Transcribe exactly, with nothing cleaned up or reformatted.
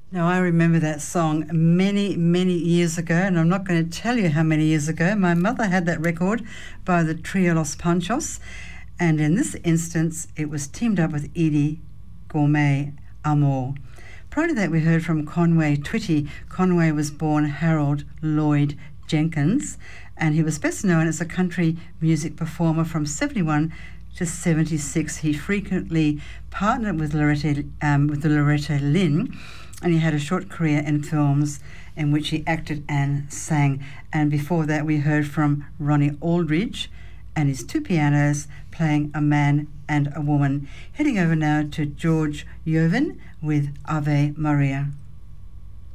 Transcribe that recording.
Now, I remember that song many, many years ago, and I'm not going to tell you how many years ago. My mother had that record by the Trio Los Panchos, and in this instance, it was teamed up with Eddie Gourmet Amor. Prior to that, we heard from Conway Twitty. Conway was born Harold Lloyd Jenkins, and he was best known as a country music performer from seventy-one to seventy-six. He frequently partnered with Loretta, um, with Loretta Lynn, and he had a short career in films in which he acted and sang. And before that, we heard from Ronnie Aldridge and his two pianos playing A Man and a Woman. Heading over now to George Yovin with Ave Maria.